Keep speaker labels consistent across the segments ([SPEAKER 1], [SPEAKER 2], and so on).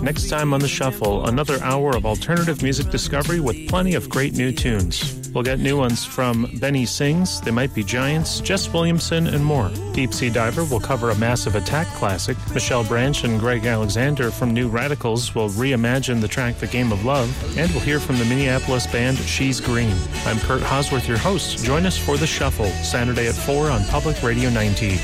[SPEAKER 1] Next time on The Shuffle, another hour of alternative music discovery with plenty of great new tunes. We'll get new ones from Benny Sings, They Might Be Giants, Jess Williamson, and more. Deep Sea Diver will cover a Massive Attack classic. Michelle Branch and Greg Alexander from New Radicals will reimagine the track The Game of Love. And we'll hear from the Minneapolis band She's Green. I'm Kurt Hosworth, your host. Join us for The Shuffle, Saturday at 4 on Public Radio 90.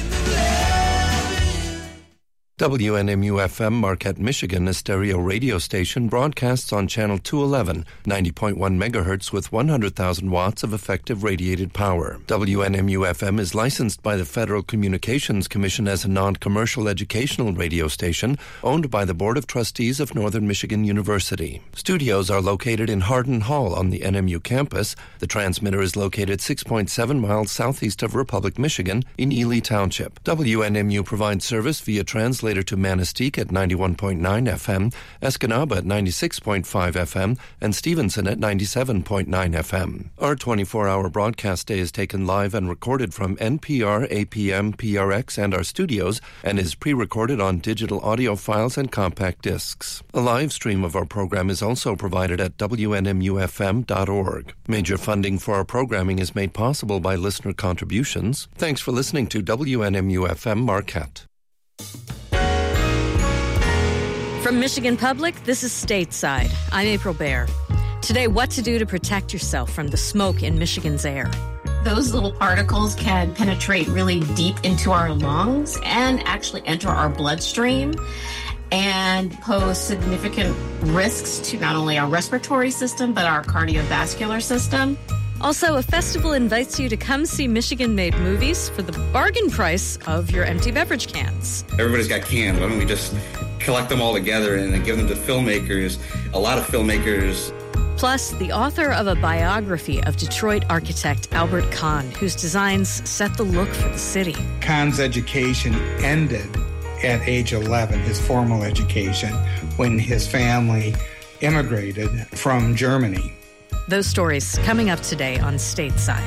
[SPEAKER 2] WNMU-FM Marquette, Michigan, a stereo radio station, broadcasts on Channel 211, 90.1 megahertz with 100,000 watts of effective radiated power. WNMU-FM is licensed by the Federal Communications Commission as a non-commercial educational radio station owned by the Board of Trustees of Northern Michigan University. Studios are located in Hardin Hall on the NMU campus. The transmitter is located 6.7 miles southeast of Republic, Michigan, in Ely Township. WNMU provides service via translator to Manistee at 91.9 FM, Escanaba at 96.5 FM, and Stevenson at 97.9 FM. Our 24-hour broadcast day is taken live and recorded from NPR, APM, PRX, and our studios, and is pre-recorded on digital audio files and compact discs. A live stream of our program is also provided at WNMUFM.org. Major funding for our programming is made possible by listener contributions. Thanks for listening to WNMU-FM Marquette.
[SPEAKER 3] From Michigan Public, this is Stateside. I'm April Baer. Today, what to do to protect yourself from the smoke in Michigan's air.
[SPEAKER 4] Those little particles can penetrate really deep into our lungs and actually enter our bloodstream and pose significant risks to not only our respiratory system, but our cardiovascular system.
[SPEAKER 3] Also, a festival invites you to come see Michigan-made movies for the bargain price of your empty beverage cans.
[SPEAKER 5] Everybody's got cans. Why don't we just collect them all together and then give them to filmmakers? A lot of filmmakers.
[SPEAKER 3] Plus, the author of a biography of Detroit architect Albert Kahn, whose designs set the look for the city.
[SPEAKER 6] Kahn's education ended at age 11, his formal education, when his family immigrated from Germany.
[SPEAKER 3] Those stories coming up today on Stateside.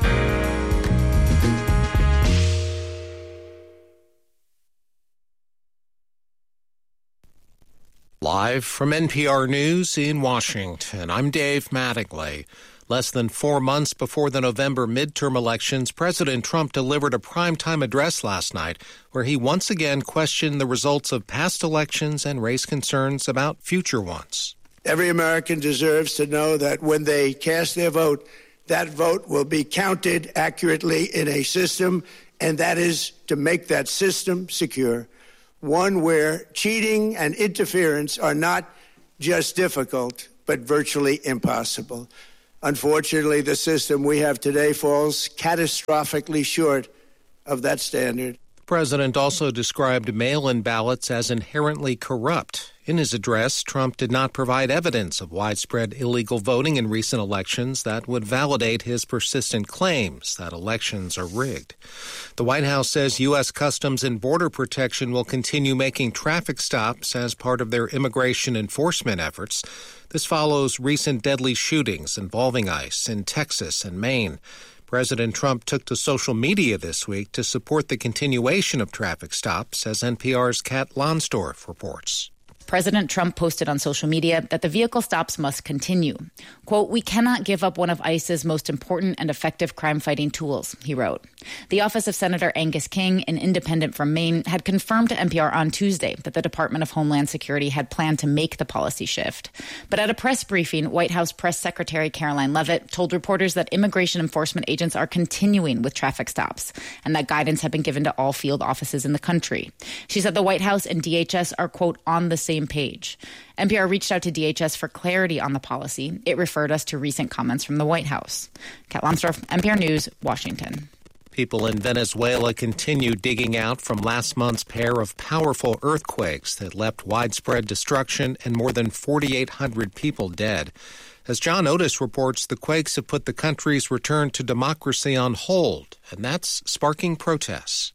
[SPEAKER 7] Live from NPR News in Washington, I'm Dave Mattingly. Less than 4 months before the November midterm elections, President Trump delivered a primetime address last night where he once again questioned the results of past elections and raised concerns about future ones.
[SPEAKER 8] Every American deserves to know that when they cast their vote, that vote will be counted accurately in a system, and that is to make that system secure, one where cheating and interference are not just difficult, but virtually impossible. Unfortunately, the system we have today falls catastrophically short of that standard.
[SPEAKER 7] The president also described mail-in ballots as inherently corrupt. In his address, Trump did not provide evidence of widespread illegal voting in recent elections that would validate his persistent claims that elections are rigged. The White House says U.S. Customs and Border Protection will continue making traffic stops as part of their immigration enforcement efforts. This follows recent deadly shootings involving ICE in Texas and Maine. President Trump took to social media this week to support the continuation of traffic stops, as NPR's Kat Lonsdorf reports.
[SPEAKER 9] President Trump posted on social media that the vehicle stops must continue. Quote, "We cannot give up one of ICE's most important and effective crime-fighting tools," he wrote. The office of Senator Angus King, an independent from Maine, had confirmed to NPR on Tuesday that the Department of Homeland Security had planned to make the policy shift. But at a press briefing, White House Press Secretary Caroline Leavitt told reporters that immigration enforcement agents are continuing with traffic stops and that guidance had been given to all field offices in the country. She said the White House and DHS are, quote, on the same page. NPR reached out to DHS for clarity on the policy. It referred us to recent comments from the White House. Kat Lonsdorf, NPR News, Washington.
[SPEAKER 7] People in Venezuela continue digging out from last month's pair of powerful earthquakes that left widespread destruction and more than 4,800 people dead. As John Otis reports, the quakes have put the country's return to democracy on hold, and that's sparking protests.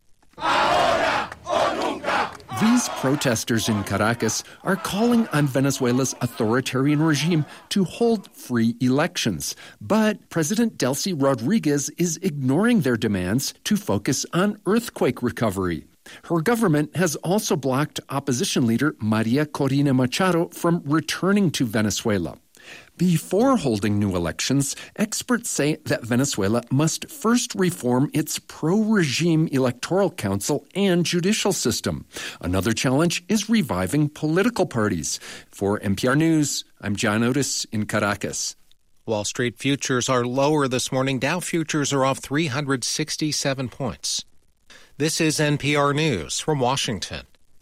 [SPEAKER 10] These protesters in Caracas are calling on Venezuela's authoritarian regime to hold free elections. But President Delcy Rodriguez is ignoring their demands to focus on earthquake recovery. Her government has also blocked opposition leader Maria Corina Machado from returning to Venezuela. Before holding new elections, experts say that Venezuela must first reform its pro-regime electoral council and judicial system. Another challenge is reviving political parties. For NPR News, I'm John Otis in Caracas.
[SPEAKER 7] Wall Street futures are lower this morning. Dow futures are off 367 points. This is NPR News from Washington.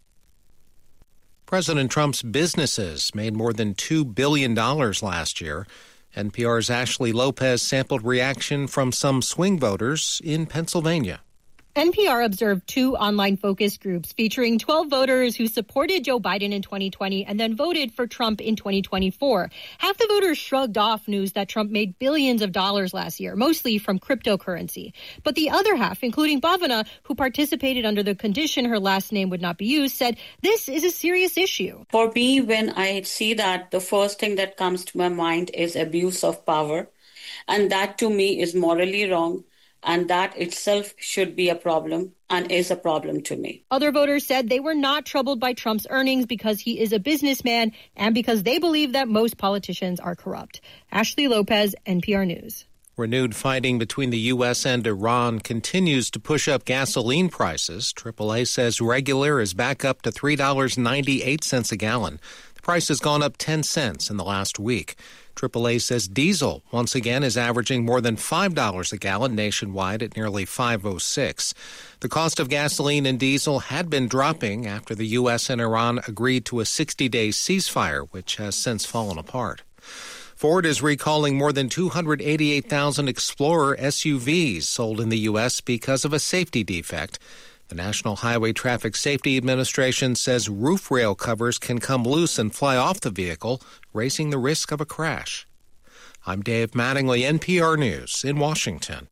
[SPEAKER 7] President Trump's businesses made more than $2 billion last year. NPR's Ashley Lopez sampled reaction from some swing voters in Pennsylvania.
[SPEAKER 11] NPR observed 2 online focus groups featuring 12 voters who supported Joe Biden in 2020 and then voted for Trump in 2024. Half the voters shrugged off news that Trump made billions of dollars last year, mostly from cryptocurrency. But the other half, including Bhavana, who participated under the condition her last name would not be used, said this is a serious issue.
[SPEAKER 12] For me, when I see that, the first thing that comes to my mind is abuse of power. And that to me is morally wrong. And that itself should be a problem and is a problem to me.
[SPEAKER 11] Other voters said they were not troubled by Trump's earnings because he is a businessman and because they believe that most politicians are corrupt. Ashley Lopez, NPR News.
[SPEAKER 7] Renewed fighting between the U.S. and Iran continues to push up gasoline prices. AAA says regular is back up to $3.98 a gallon. The price has gone up 10 cents in the last week. AAA says diesel, once again, is averaging more than $5 a gallon nationwide at nearly $5.06. The cost of gasoline and diesel had been dropping after the U.S. and Iran agreed to a 60-day ceasefire, which has since fallen apart. Ford is recalling more than 288,000 Explorer SUVs sold in the U.S. because of a safety defect. The National Highway Traffic Safety Administration says roof rail covers can come loose and fly off the vehicle, raising the risk of a crash. I'm Dave Mattingly, NPR News in Washington.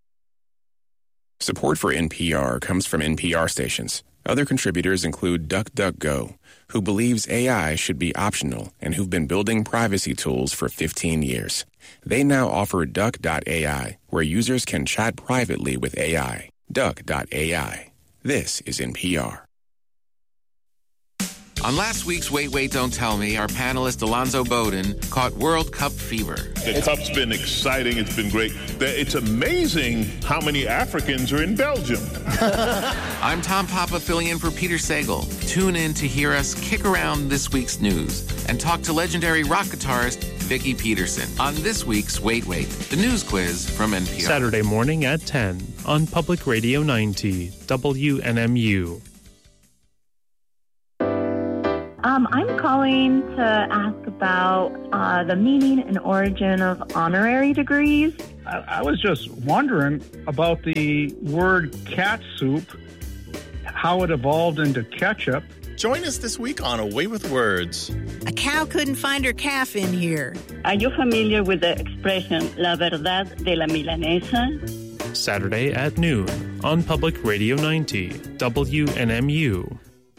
[SPEAKER 13] Support for NPR comes from NPR stations. Other contributors include DuckDuckGo, who believes AI should be optional and who've been building privacy tools for 15 years. They now offer Duck.ai, where users can chat privately with AI. Duck.ai. This is NPR.
[SPEAKER 14] On last week's Wait, Wait, Don't Tell Me, our panelist Alonzo Bowden caught World Cup fever.
[SPEAKER 15] The Cup's been exciting. It's been great. It's amazing how many Africans are in Belgium.
[SPEAKER 14] I'm Tom Papa filling in for Peter Sagal. Tune in to hear us kick around this week's news and talk to legendary rock guitarist Vicki Peterson on this week's Wait, Wait, the news quiz from NPR.
[SPEAKER 1] Saturday morning at 10 on Public Radio 90, WNMU.
[SPEAKER 16] I'm calling to ask about the meaning and origin of honorary degrees.
[SPEAKER 17] I was just wondering about the word cat soup, how it evolved into ketchup.
[SPEAKER 18] Join us this week on Away with Words.
[SPEAKER 19] A cow couldn't find her calf in here.
[SPEAKER 20] Are you familiar with the expression La Verdad de la Milanesa?
[SPEAKER 1] Saturday at noon on Public Radio 90, WNMU.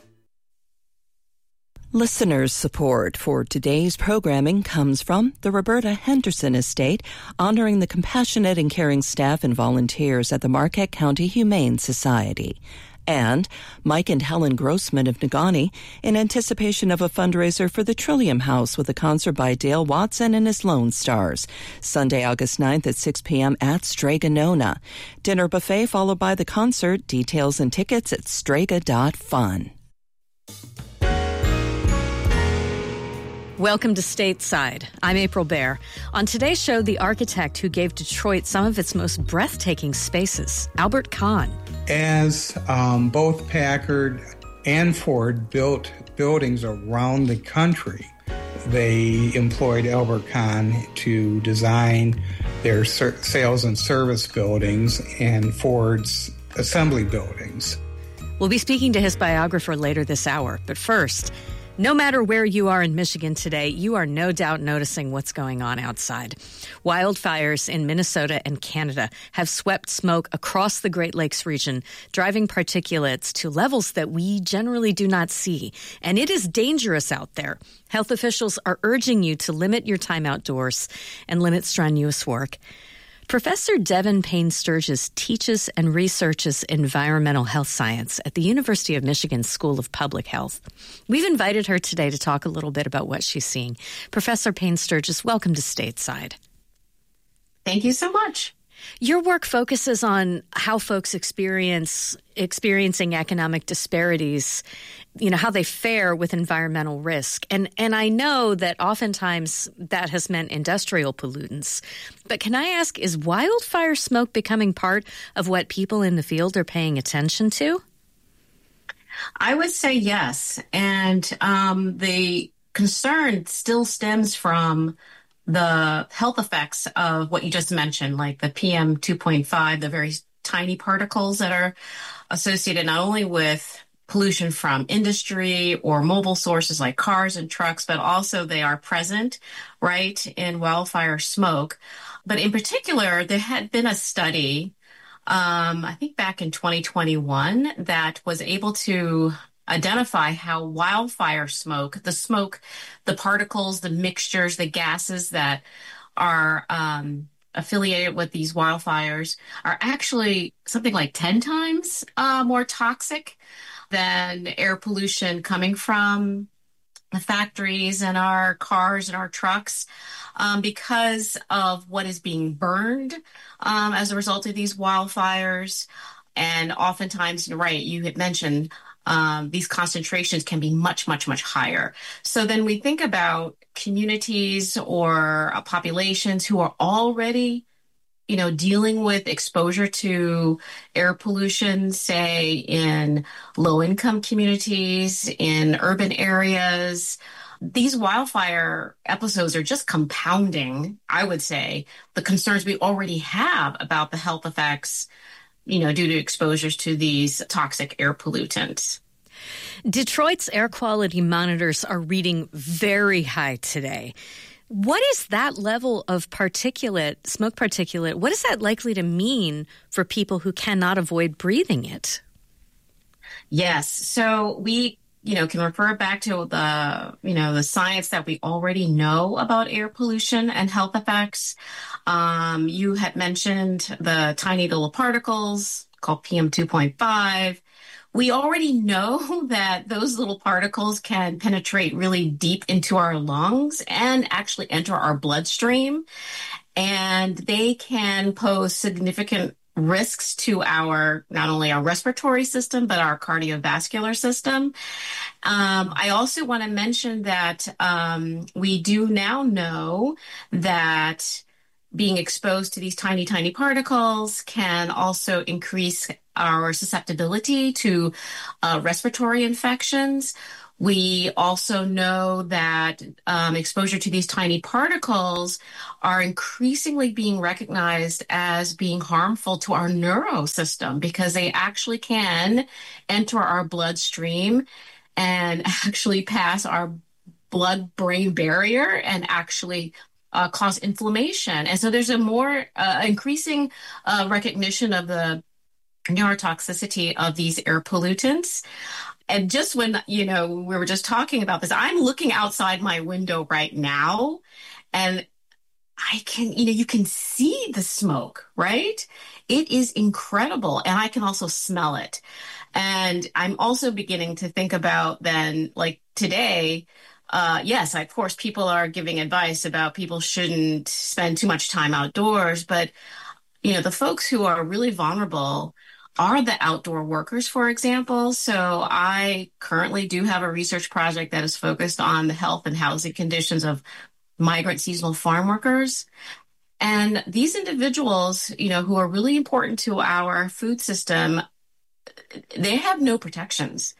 [SPEAKER 21] Listeners' support for today's programming comes from the Roberta Henderson Estate, honoring the compassionate and caring staff and volunteers at the Marquette County Humane Society. And Mike and Helen Grossman of Negaunee, in anticipation of a fundraiser for the Trillium House with a concert by Dale Watson and his Lone Stars. Sunday, August 9th at 6 p.m. at Strega Nona. Dinner buffet followed by the concert. Details and tickets at strega.fun.
[SPEAKER 3] Welcome to Stateside. I'm April Baer. On today's show, the architect who gave Detroit some of its most breathtaking spaces, Albert Kahn.
[SPEAKER 6] As both Packard and Ford built buildings around the country, they employed Albert Kahn to design their sales and service buildings and Ford's assembly buildings.
[SPEAKER 3] We'll be speaking to his biographer later this hour, but first, no matter where you are in Michigan today, you are no doubt noticing what's going on outside. Wildfires in Minnesota and Canada have swept smoke across the Great Lakes region, driving particulates to levels that we generally do not see. And it is dangerous out there. Health officials are urging you to limit your time outdoors and limit strenuous work. Professor Devin Payne Sturgis teaches and researches environmental health science at the University of Michigan School of Public Health. We've invited her today to talk a little bit about what she's seeing. Professor Payne Sturgis, welcome to Stateside.
[SPEAKER 4] Thank you so much.
[SPEAKER 3] Your work focuses on how folks experiencing economic disparities, how they fare with environmental risk. And I know that oftentimes that has meant industrial pollutants. But can I ask, is wildfire smoke becoming part of what people in the field are paying attention to?
[SPEAKER 4] I would say yes. And the concern still stems from the health effects of what you just mentioned, like the PM 2.5, the very tiny particles that are associated not only with pollution from industry or mobile sources like cars and trucks, but also they are present, right, in wildfire smoke. But in particular, there had been a study, I think back in 2021, that was able to identify how wildfire smoke, the particles, the mixtures, the gases that are affiliated with these wildfires are actually something like 10 times more toxic than air pollution coming from the factories and our cars and our trucks because of what is being burned as a result of these wildfires. And oftentimes, right, you had mentioned these concentrations can be much, much, much higher. So then we think about communities or populations who are already, dealing with exposure to air pollution, say in low-income communities, in urban areas. These wildfire episodes are just compounding, I would say, the concerns we already have about the health effects due to exposures to these toxic air pollutants.
[SPEAKER 3] Detroit's air quality monitors are reading very high today. What is that level of smoke particulate, what is that likely to mean for people who cannot avoid breathing it?
[SPEAKER 4] Yes. So we can refer back to the science that we already know about air pollution and health effects. You had mentioned the tiny little particles called PM 2.5. We already know that those little particles can penetrate really deep into our lungs and actually enter our bloodstream. And they can pose significant risks to not only our respiratory system, but our cardiovascular system. I also want to mention that we do now know that being exposed to these tiny, tiny particles can also increase our susceptibility to respiratory infections. We also know that exposure to these tiny particles are increasingly being recognized as being harmful to our neurosystem because they actually can enter our bloodstream and actually pass our blood-brain barrier and actually cause inflammation. And so there's a more increasing recognition of the neurotoxicity of these air pollutants. And just when, we were just talking about this, I'm looking outside my window right now and I can, you can see the smoke, right? It is incredible. And I can also smell it. And I'm also beginning to think about then, like today, yes, of course, people are giving advice about people shouldn't spend too much time outdoors. But, the folks who are really vulnerable are the outdoor workers, for example. So I currently do have a research project that is focused on the health and housing conditions of migrant seasonal farm workers. And these individuals, who are really important to our food system, they have no protections.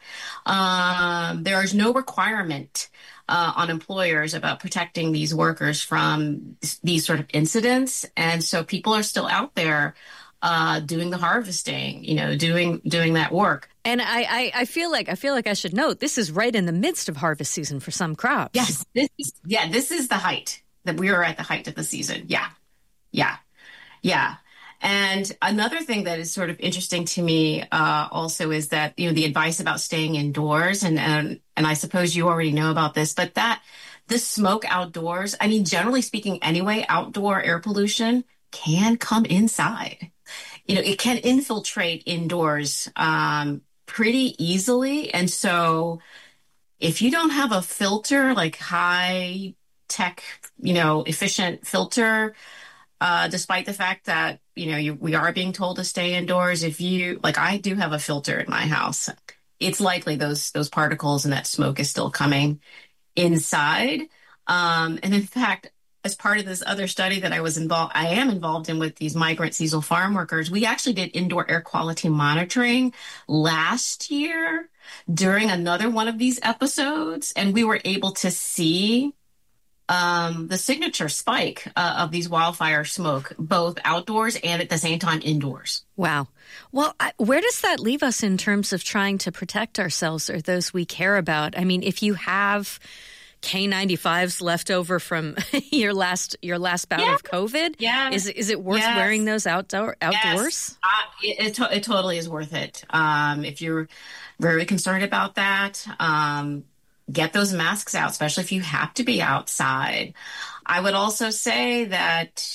[SPEAKER 4] There is no requirement on employers about protecting these workers from these sort of incidents. And so people are still out there doing the harvesting, doing that work.
[SPEAKER 3] And I feel like I should note this is right in the midst of harvest season for some crops.
[SPEAKER 4] Yes, this is the height that we are at the height of the season. Yeah. And another thing that is sort of interesting to me also is that, the advice about staying indoors, and I suppose you already know about this, but the smoke outdoors, generally speaking anyway, outdoor air pollution can come inside. It can infiltrate indoors pretty easily. And so if you don't have a filter, like high tech, efficient filter, despite the fact that, we are being told to stay indoors, I do have a filter in my house, it's likely those particles and that smoke is still coming inside. And in fact, as part of this other study that I am involved in with these migrant seasonal farm workers, we actually did indoor air quality monitoring last year during another one of these episodes, and we were able to see the signature spike of these wildfire smoke, both outdoors and at the same time indoors.
[SPEAKER 3] Wow. Well, where does that leave us in terms of trying to protect ourselves or those we care about? I mean, if you have K95s left over from your last bout of COVID, is it worth wearing those outdoors?
[SPEAKER 4] Yes. It totally is worth it. If you're very concerned about that, get those masks out, especially if you have to be outside. I would also say that,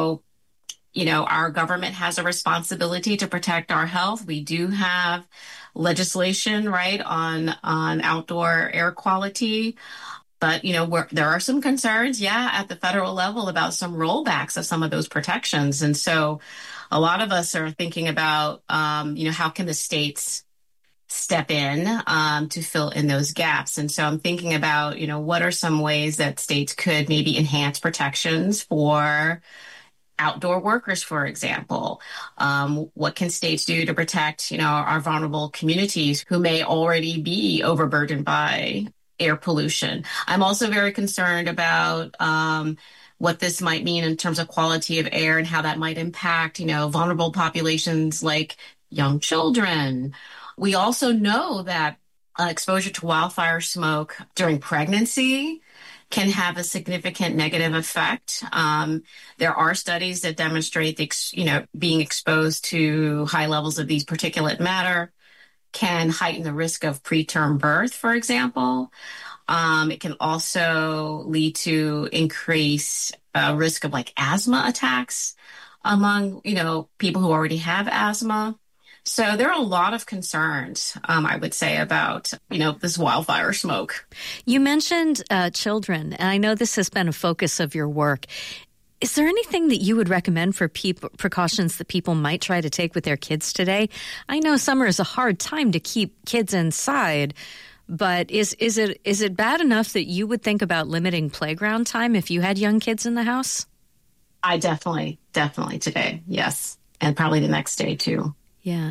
[SPEAKER 4] our government has a responsibility to protect our health. We do have legislation, right, on outdoor air quality. But, there are some concerns, at the federal level about some rollbacks of some of those protections. And so a lot of us are thinking about, how can the states step in to fill in those gaps? And so I'm thinking about, what are some ways that states could maybe enhance protections for outdoor workers, for example? What can states do to protect, our vulnerable communities who may already be overburdened by air pollution? I'm also very concerned about what this might mean in terms of quality of air and how that might impact, vulnerable populations like young children. We also know that exposure to wildfire smoke during pregnancy can have a significant negative effect. There are studies that demonstrate being exposed to high levels of these particulate matter can heighten the risk of preterm birth, for example. It can also lead to increased risk of asthma attacks among, people who already have asthma. So there are a lot of concerns, I would say, about, this wildfire smoke.
[SPEAKER 3] You mentioned children, and I know this has been a focus of your work. Is there anything that you would recommend for precautions that people might try to take with their kids today? I know summer is a hard time to keep kids inside, but is it bad enough that you would think about limiting playground time if you had young kids in the house?
[SPEAKER 4] I definitely today, yes, and probably the next day too.
[SPEAKER 3] Yeah.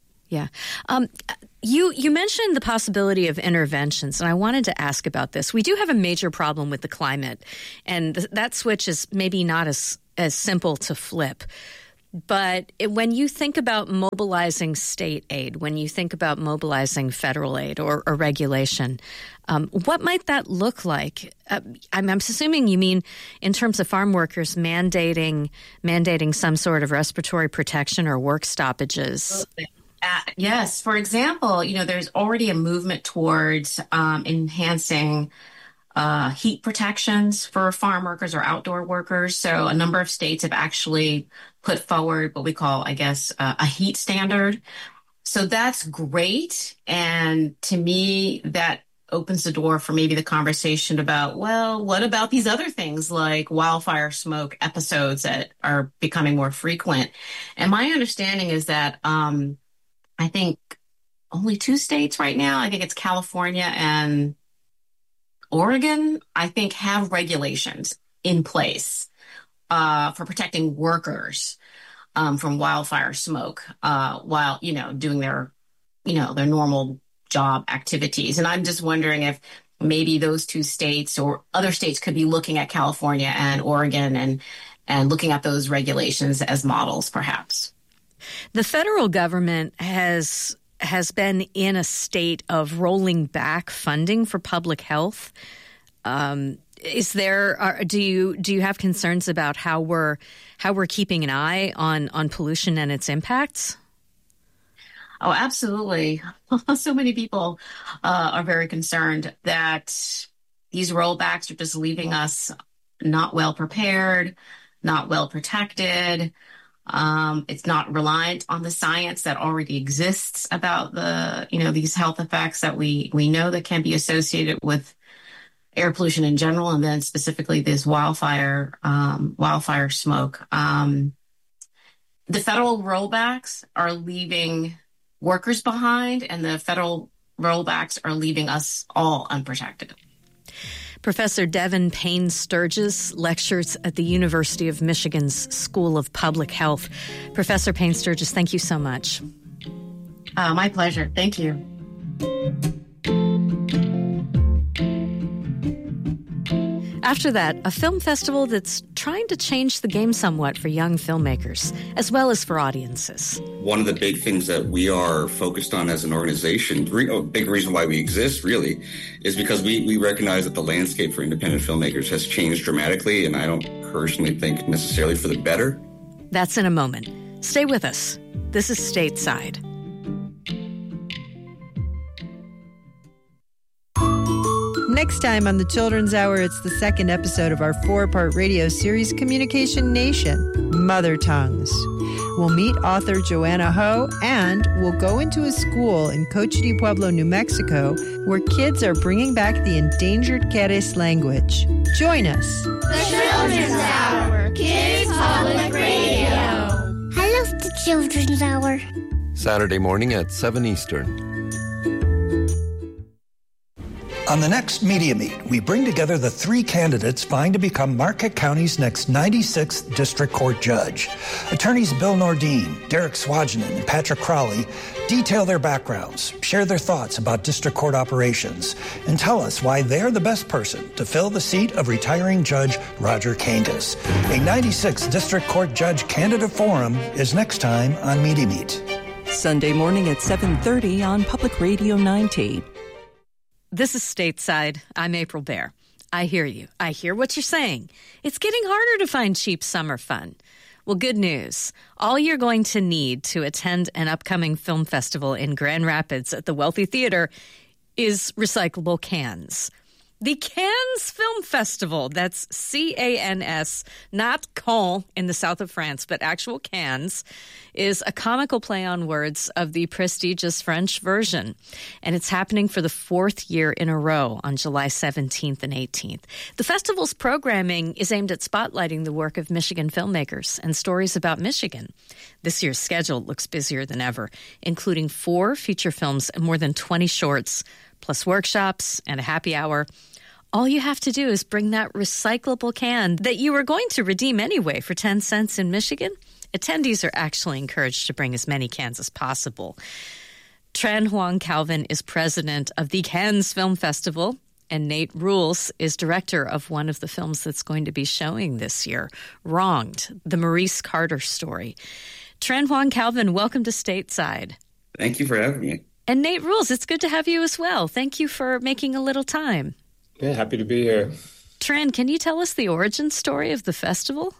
[SPEAKER 3] You mentioned the possibility of interventions, and I wanted to ask about this. We do have a major problem with the climate, and that switch is maybe not as simple to flip. But when you think about mobilizing state aid, when you think about mobilizing federal aid or regulation, what might that look like? I'm assuming you mean in terms of farm workers mandating some sort of respiratory protection or work stoppages.
[SPEAKER 4] Yes. For example, there's already a movement towards enhancing heat protections for farm workers or outdoor workers. So a number of states have actually put forward what we call, a heat standard. So that's great. And to me, that opens the door for maybe the conversation about, well, what about these other things like wildfire smoke episodes that are becoming more frequent? And my understanding is that I think only 2 states right now, I think it's California and Oregon, I think have regulations in place for protecting workers from wildfire smoke while, doing their normal job activities. And I'm just wondering if maybe those 2 states or other states could be looking at California and Oregon and looking at those regulations as models, perhaps.
[SPEAKER 3] The federal government has been in a state of rolling back funding for public health. Do you have concerns about how we're keeping an eye on pollution and its impacts?
[SPEAKER 4] Oh, absolutely. So many people are very concerned that these rollbacks are just leaving us not well prepared, not well protected. It's not reliant on the science that already exists about these health effects that we know that can be associated with air pollution in general, and then specifically this wildfire smoke. The federal rollbacks are leaving workers behind, and the federal rollbacks are leaving us all unprotected.
[SPEAKER 3] Professor Devin Payne Sturgis lectures at the University of Michigan's School of Public Health. Professor Payne Sturgis, thank you so much.
[SPEAKER 4] My pleasure. Thank you.
[SPEAKER 3] After that, a film festival that's trying to change the game somewhat for young filmmakers, as well as for audiences.
[SPEAKER 5] One of the big things that we are focused on as an organization, a big reason why we exist, really, is because we recognize that the landscape for independent filmmakers has changed dramatically, and I don't personally think necessarily for the better.
[SPEAKER 3] That's in a moment. Stay with us. This is Stateside.
[SPEAKER 2] Next time on the Children's Hour, it's the second episode of our 4-part radio series, Communication Nation, Mother Tongues. We'll meet author Joanna Ho, and we'll go into a school in Coche de Pueblo, New Mexico, where kids are bringing back the endangered Querés language. Join us.
[SPEAKER 22] The Children's Hour, Kids Public Radio.
[SPEAKER 23] I love the Children's Hour.
[SPEAKER 24] Saturday morning at 7 Eastern.
[SPEAKER 25] On the next Media Meet, we bring together the 3 candidates vying to become Marquette County's next 96th District Court Judge. Attorneys Bill Nordine, Derek Swajinen, and Patrick Crowley detail their backgrounds, share their thoughts about District Court operations, and tell us why they're the best person to fill the seat of retiring Judge Roger Kangas. A 96th District Court Judge Candidate Forum is next time on Media Meet.
[SPEAKER 21] Sunday morning at 7:30 on Public Radio 90.
[SPEAKER 3] This is Stateside. I'm April Baer. I hear you. I hear what you're saying. It's getting harder to find cheap summer fun. Well, good news. All you're going to need to attend an upcoming film festival in Grand Rapids at the Wealthy Theater is recyclable cans. The Cannes Film Festival, that's C-A-N-S, not Caen in the south of France, but actual Cannes, is a comical play on words of the prestigious French version. And it's happening for the 4th year in a row on July 17th and 18th. The festival's programming is aimed at spotlighting the work of Michigan filmmakers and stories about Michigan. This year's schedule looks busier than ever, including 4 feature films and more than 20 shorts, plus workshops and a happy hour. All you have to do is bring that recyclable can that you were going to redeem anyway for 10 cents in Michigan. Attendees are actually encouraged to bring as many cans as possible. Tran Huang Calvin is president of the Cannes Film Festival, and Nate Rules is director of one of the films that's going to be showing this year, Wronged, the Maurice Carter story. Tran Huang Calvin, welcome to Stateside.
[SPEAKER 5] Thank you for having me.
[SPEAKER 3] And Nate Rules, it's good to have you as well. Thank you for making a little time.
[SPEAKER 26] Yeah, happy to be here.
[SPEAKER 3] Tran, can you tell us the origin story of the festival?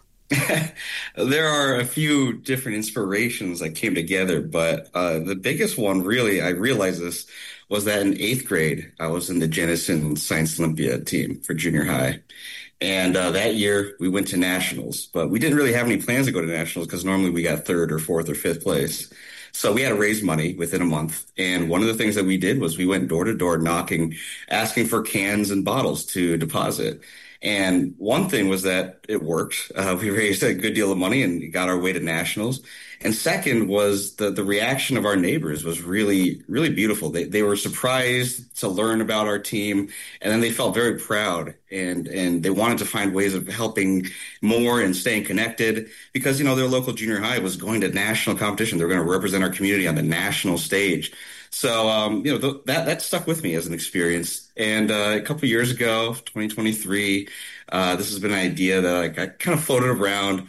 [SPEAKER 5] There are a few different inspirations that came together, but the biggest one, really, I realized this, was that in 8th grade, I was in the Jenison Science Olympiad team for junior high. And that year, we went to nationals, but we didn't really have any plans to go to nationals because normally we got 3rd or 4th or 5th place. So we had to raise money within a month. And one of the things that we did was we went door to door knocking, asking for cans and bottles to deposit. And one thing was that it worked. We raised a good deal of money and got our way to nationals. And second was the reaction of our neighbors was really, really beautiful. They were surprised to learn about our team, and then they felt very proud, and they wanted to find ways of helping more and staying connected because, you know, their local junior high was going to national competition. They were going to represent our community on the national stage. So, you know, that stuck with me as an experience. And a couple of years ago, 2023, this has been an idea that I kind of floated around.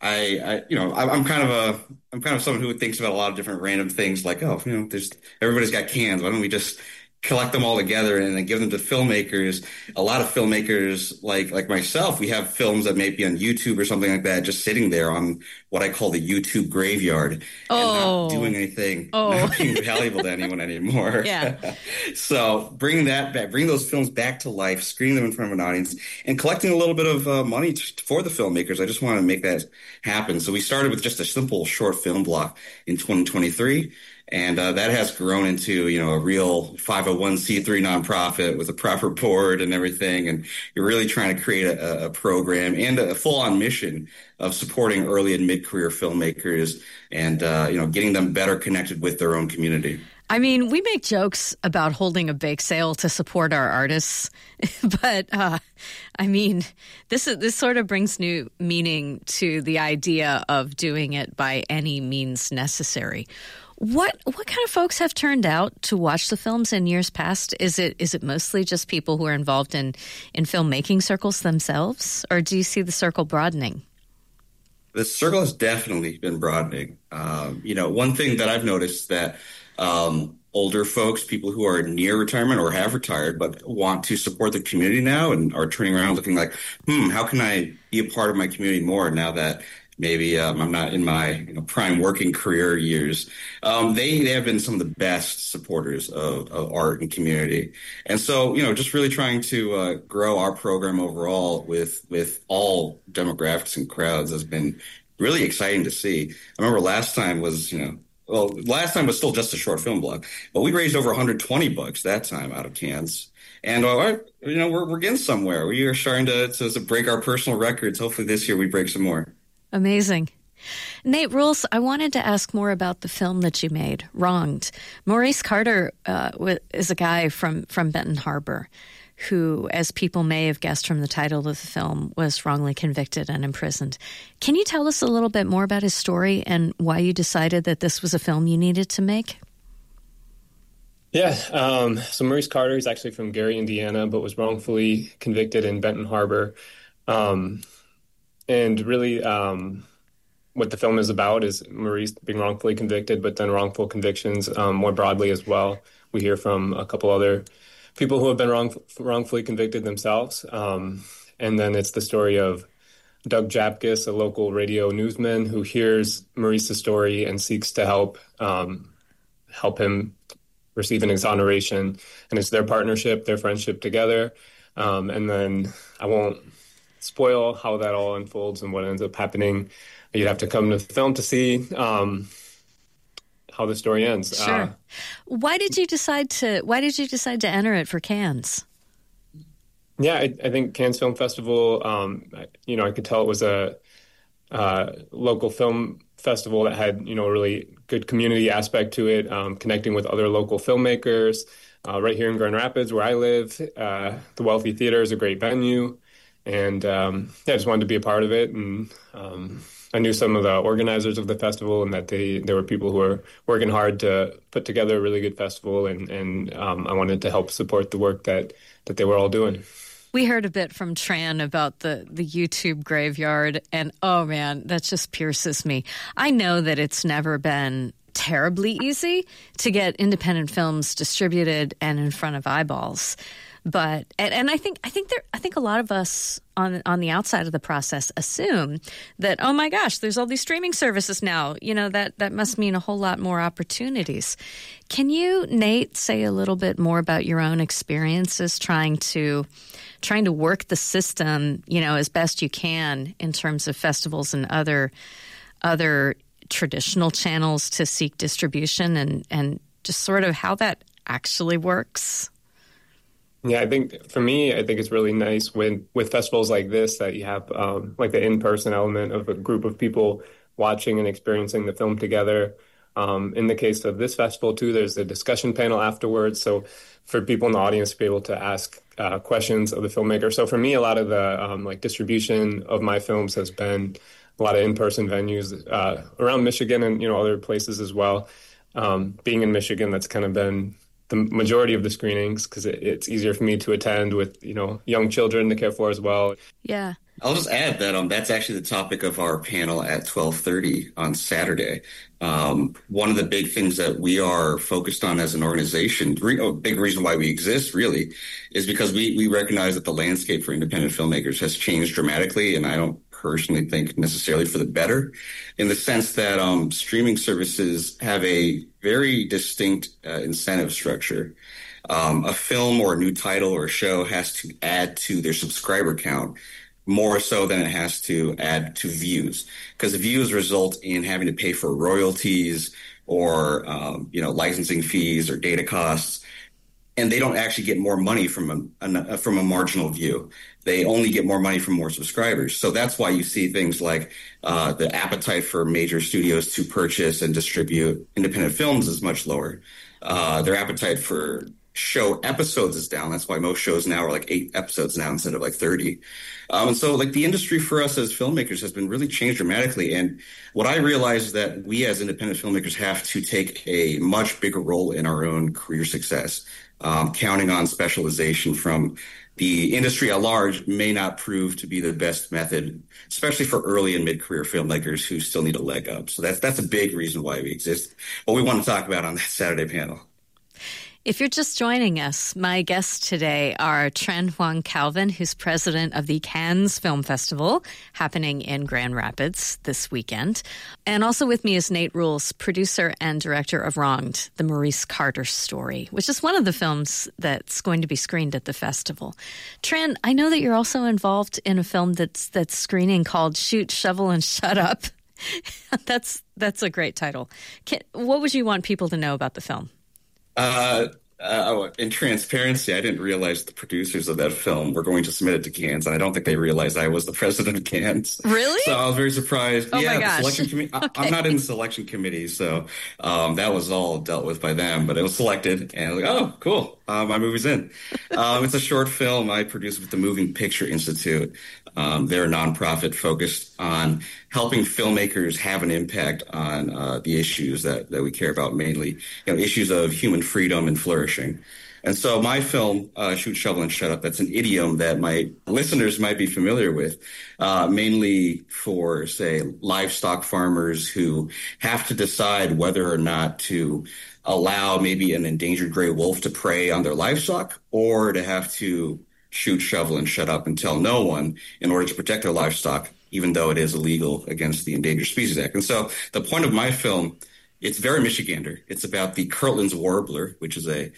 [SPEAKER 5] I'm kind of someone who thinks about a lot of different random things like, oh, you know, everybody's got cans. Why don't we just collect them all together and then give them to filmmakers. A lot of filmmakers like myself, we have films that may be on YouTube or something like that, just sitting there on what I call the YouTube graveyard and not doing anything, not being valuable to anyone anymore.
[SPEAKER 3] Yeah.
[SPEAKER 5] So bringing that back, bring those films back to life, screening them in front of an audience, and collecting a little bit of money for the filmmakers. I just want to make that happen. So we started with just a simple short film block in 2023. And that has grown into, a real 501c3 nonprofit with a proper board and everything. And you're really trying to create a program and a full-on mission of supporting early and mid-career filmmakers and, getting them better connected with their own community.
[SPEAKER 3] I mean, we make jokes about holding a bake sale to support our artists, but this sort of brings new meaning to the idea of doing it by any means necessary. What kind of folks have turned out to watch the films in years past? Is it mostly just people who are involved in filmmaking circles themselves, or do you see the circle broadening?
[SPEAKER 5] The circle has definitely been broadening. One thing that I've noticed that older folks, people who are near retirement or have retired but want to support the community now and are turning around looking like, how can I be a part of my community more now that maybe I'm not in my prime working career years. They have been some of the best supporters of art and community. And so, just really trying to grow our program overall with all demographics and crowds has been really exciting to see. I remember last time was still just a short film block, but we raised over $120 that time out of cans. And, we're getting somewhere. We are starting to break our personal records. Hopefully this year we break some more.
[SPEAKER 3] Amazing. Nate Rules, I wanted to ask more about the film that you made, Wronged. Maurice Carter is a guy from Benton Harbor who, as people may have guessed from the title of the film, was wrongly convicted and imprisoned. Can you tell us a little bit more about his story and why you decided that this was a film you needed to make?
[SPEAKER 8] Yeah, so Maurice Carter is actually from Gary, Indiana, but was wrongfully convicted in Benton Harbor. And really, what the film is about is Maurice being wrongfully convicted, but then wrongful convictions more broadly as well. We hear from a couple other people who have been wrongfully convicted themselves. And then it's the story of Doug Japkus, a local radio newsman who hears Maurice's story and seeks to help him receive an exoneration. And it's their partnership, their friendship together. And then I won't spoil how that all unfolds and what ends up happening. You'd have to come to the film to see how the story ends.
[SPEAKER 3] Sure. Why did you decide to enter it for Cannes?
[SPEAKER 8] Yeah, I think Cannes Film Festival, I could tell it was a local film festival that had, a really good community aspect to it, connecting with other local filmmakers. Right here in Grand Rapids, where I live, the Wealthy Theater is a great venue. And I just wanted to be a part of it. And I knew some of the organizers of the festival and that there were people who were working hard to put together a really good festival. And I wanted to help support the work that they were all doing.
[SPEAKER 3] We heard a bit from Tran about the YouTube graveyard. And, oh, man, that just pierces me. I know that it's never been terribly easy to get independent films distributed and in front of eyeballs. But and I think a lot of us on the outside of the process assume that, oh my gosh, there's all these streaming services now. That must mean a whole lot more opportunities. Can you, Nate, say a little bit more about your own experiences trying to work the system, as best you can in terms of festivals and other traditional channels to seek distribution and just sort of how that actually works?
[SPEAKER 8] Yeah, I think it's really nice with festivals like this that you have like the in-person element of a group of people watching and experiencing the film together. In the case of this festival, too, there's a discussion panel afterwards. So for people in the audience to be able to ask questions of the filmmaker. So for me, a lot of the distribution of my films has been a lot of in-person venues around Michigan and, other places as well. Being in Michigan, that's kind of been the majority of the screenings because it's easier for me to attend with, young children to care for as well.
[SPEAKER 3] Yeah.
[SPEAKER 5] I'll just add that that's actually the topic of our panel at 12:30 on Saturday. One of the big things that we are focused on as an organization, a big reason why we exist really, is because we recognize that the landscape for independent filmmakers has changed dramatically, and I don't personally think necessarily for the better, in the sense that streaming services have a very distinct incentive structure. A film or a new title or a show has to add to their subscriber count more so than it has to add to views, because the views result in having to pay for royalties or licensing fees or data costs, and they don't actually get more money from a marginal view. They only get more money from more subscribers. So that's why you see things like the appetite for major studios to purchase and distribute independent films is much lower. Their appetite for show episodes is down. That's why most shows now are like 8 episodes now instead of like 30. And so like the industry for us as filmmakers has been really changed dramatically. And what I realize is that we as independent filmmakers have to take a much bigger role in our own career success. Counting on specialization from the industry at large may not prove to be the best method, especially for early and mid-career filmmakers who still need a leg up. So that's a big reason why we exist. What we want to talk about on that Saturday panel.
[SPEAKER 3] If you're just joining us, my guests today are Tran Hoang Calvin, who's president of the Cannes Film Festival, happening in Grand Rapids this weekend. And also with me is Nate Rules, producer and director of Wronged, the Maurice Carter story, which is one of the films that's going to be screened at the festival. Tran, I know that you're also involved in a film that's screening called Shoot, Shovel, and Shut Up. That's a great title. What would you want people to know about the film?
[SPEAKER 5] In transparency, I didn't realize the producers of that film were going to submit it to Cannes, and I don't think they realized I was the president of Cannes.
[SPEAKER 3] Really?
[SPEAKER 5] So I was very surprised.
[SPEAKER 3] Oh my gosh.
[SPEAKER 5] The selection committee. Okay. I'm not in the selection committee, so that was all dealt with by them. But it was selected, and I was like, oh, cool. My movie's in. It's a short film I produced with the Moving Picture Institute. They're a nonprofit focused on helping filmmakers have an impact on the issues that we care about, mainly issues of human freedom and flourishing. And so my film, Shoot, Shovel, and Shut Up, that's an idiom that my listeners might be familiar with, mainly for, say, livestock farmers who have to decide whether or not to allow maybe an endangered gray wolf to prey on their livestock, or to have to shoot, shovel, and shut up and tell no one in order to protect their livestock, even though it is illegal against the Endangered Species Act. And so the point of my film, it's very Michigander. It's about the Kirtland's warbler, which is a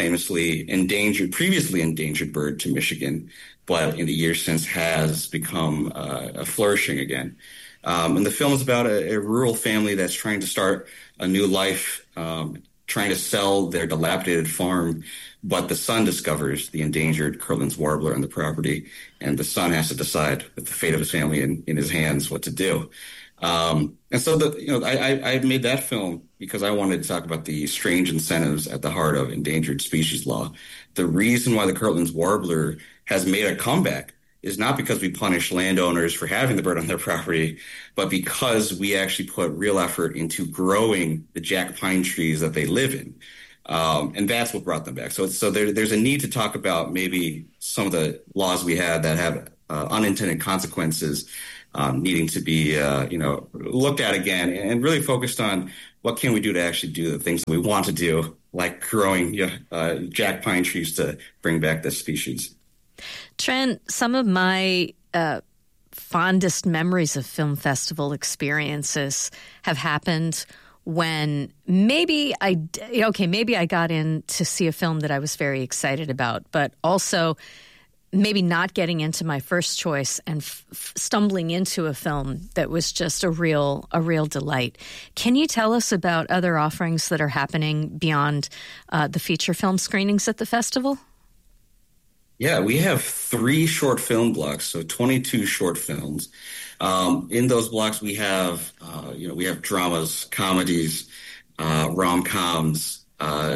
[SPEAKER 5] previously endangered bird to Michigan, but in the years since has become flourishing again. And the film is about a rural family that's trying to start a new life, trying to sell their dilapidated farm, but the son discovers the endangered Kirtland's warbler on the property, and the son has to decide with the fate of his family in his hands what to do. And so I made that film because I wanted to talk about the strange incentives at the heart of endangered species law. The reason why the Kirtland's warbler has made a comeback is not because we punish landowners for having the bird on their property, but because we actually put real effort into growing the jack pine trees that they live in. And that's what brought them back. So there's a need to talk about maybe some of the laws we had that have unintended consequences needing to be looked at again, and really focused on what can we do to actually do the things that we want to do, like growing jack pine trees to bring back this species.
[SPEAKER 3] Tran, some of my fondest memories of film festival experiences have happened when maybe I got in to see a film that I was very excited about, but also maybe not getting into my first choice and stumbling into a film that was just a real delight. Can you tell us about other offerings that are happening beyond the feature film screenings at the festival?
[SPEAKER 5] Yeah, we have 3 short film blocks, so 22 short films. In those blocks, we have dramas, comedies, rom-coms,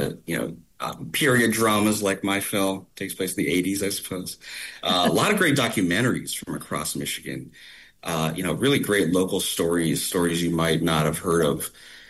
[SPEAKER 5] period dramas like my film takes place in the 80s, I suppose. A lot of great documentaries from across Michigan. Really great local stories you might not have heard of.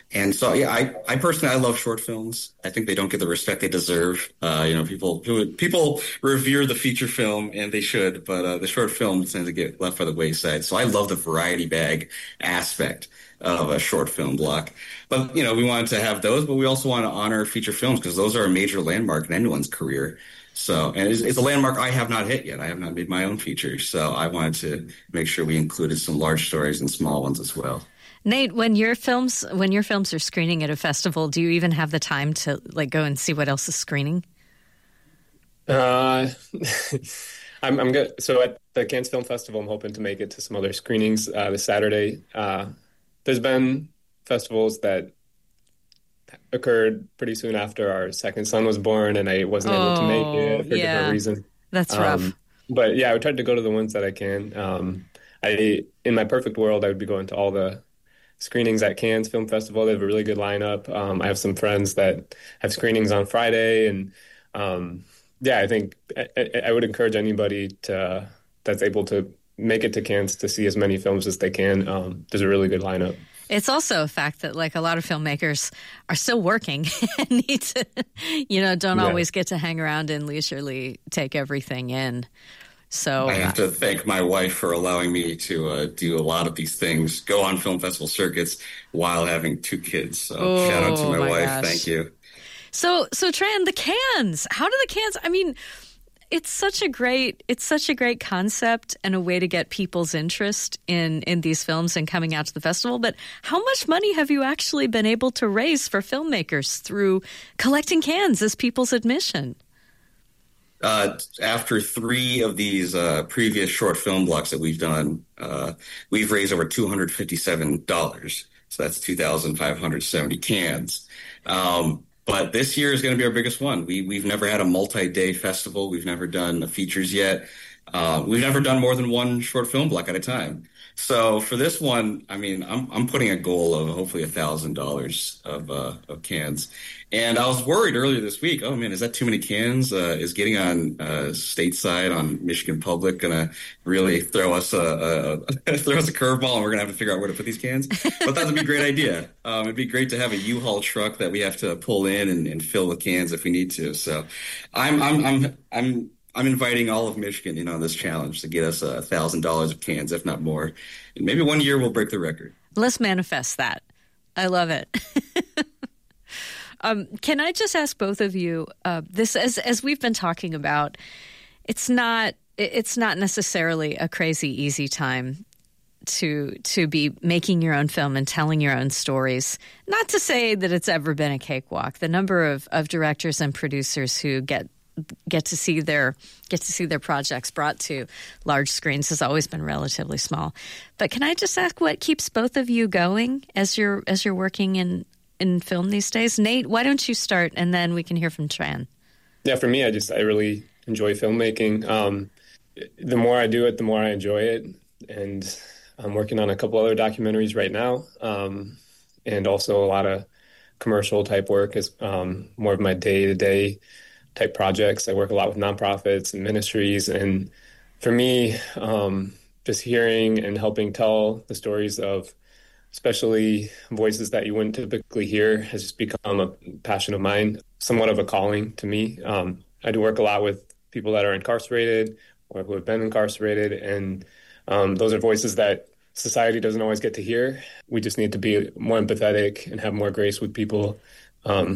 [SPEAKER 5] And so, yeah, I personally, I love short films. I think they don't get the respect they deserve. People revere the feature film, and they should, but the short film tends to get left by the wayside. So I love the variety bag aspect of a short film block. But, we wanted to have those, but we also want to honor feature films because those are a major landmark in anyone's career. So, and it's a landmark I have not hit yet. I have not made my own features. So I wanted to make sure we included some large stories and small ones as well.
[SPEAKER 3] Nate, when your films are screening at a festival, do you even have the time to go and see what else is screening?
[SPEAKER 8] I'm good. So at the Cannes Film Festival, I'm hoping to make it to some other screenings this Saturday. There's been festivals that occurred pretty soon after our second son was born, and I wasn't able to make it for different reasons.
[SPEAKER 3] That's rough.
[SPEAKER 8] But yeah, I would try to go to the ones that I can. In my perfect world, I would be going to all the screenings at Cannes Film Festival. They have a really good lineup. I have some friends that have screenings on Friday, and I think I would encourage anybody that's able to make it to Cannes to see as many films as they can. There's a really good lineup.
[SPEAKER 3] It's also a fact that a lot of filmmakers are still working and need to, don't always get to hang around and leisurely take everything in. So
[SPEAKER 5] I have to thank my wife for allowing me to do a lot of these things, go on film festival circuits while having two kids. So shout out to my wife. Gosh. Thank you.
[SPEAKER 3] So Tran, the Cannes, how do the Cannes, it's such a great concept and a way to get people's interest in these films and coming out to the festival. But how much money have you actually been able to raise for filmmakers through collecting cans as people's admission?
[SPEAKER 5] After 3 of these previous short film blocks that we've done, we've raised over $257. So that's 2,570 cans. But this year is going to be our biggest one. We've never had a multi-day festival. We've never done features yet. We've never done more than one short film block at a time. So for this one, I'm putting a goal of hopefully $1,000 of cans. And I was worried earlier this week, oh man, is that too many cans? Is getting on stateside on Michigan Public gonna really throw us a curveball, and we're gonna have to figure out where to put these cans? But that would be a great idea. It'd be great to have a U-Haul truck that we have to pull in and fill with cans if we need to. So I'm inviting all of Michigan on this challenge to get us $1,000 of cans, if not more. And maybe one year we'll break the record.
[SPEAKER 3] Let's manifest that. I love it. Can I just ask both of you, this as we've been talking about, it's not necessarily a crazy easy time to be making your own film and telling your own stories. Not to say that it's ever been a cakewalk. The number of directors and producers who get to see their projects brought to large screens has always been relatively small. But can I just ask what keeps both of you going as you're working in film these days? Nate, why don't you start, and then we can hear from Tran.
[SPEAKER 8] Yeah, for me, I really enjoy filmmaking. The more I do it, the more I enjoy it. And I'm working on a couple other documentaries right now, and also a lot of commercial type work is more of my day-to-day type projects. I work a lot with nonprofits and ministries. And for me, just hearing and helping tell the stories of especially voices that you wouldn't typically hear has just become a passion of mine, somewhat of a calling to me. I do work a lot with people that are incarcerated or who have been incarcerated, and those are voices that society doesn't always get to hear. We just need to be more empathetic and have more grace with people